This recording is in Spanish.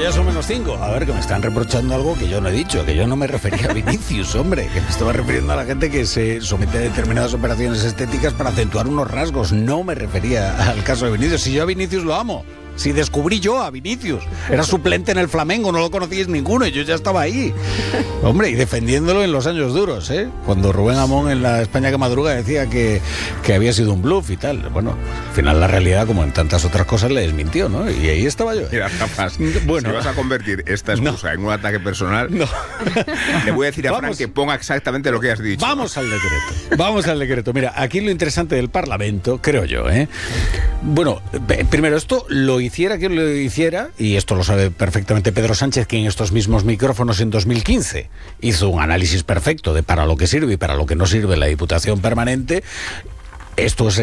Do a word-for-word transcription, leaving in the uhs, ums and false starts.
ya son menos cinco. A ver, que me están reprochando algo que yo no he dicho, que yo no me refería a Vinicius, hombre, que me estaba refiriendo a la gente que se somete a determinadas operaciones estéticas para acentuar unos rasgos. No me refería al caso de Vinicius. Si yo a Vinicius lo amo. Si descubrí yo a Vinicius, era suplente en el Flamengo, no lo conocíais ninguno y yo ya estaba ahí. Hombre, y defendiéndolo en los años duros, ¿eh? Cuando Rubén Amón en la España que madruga decía que, que había sido un bluff y tal. Bueno, al final la realidad, como en tantas otras cosas, le desmintió, ¿no? Y ahí estaba yo. Mira, capaz, bueno, si vas a convertir esta excusa no. en un ataque personal, no. le voy a decir a vamos, Fran que ponga exactamente lo que has dicho. Vamos al decreto, vamos al decreto. Mira, aquí lo interesante del Parlamento, creo yo, ¿eh? Bueno, primero esto lo hiciera quien lo hiciera, y esto lo sabe perfectamente Pedro Sánchez, que en estos mismos micrófonos en dos mil quince hizo un análisis perfecto de para lo que sirve y para lo que no sirve la Diputación Permanente. Esto es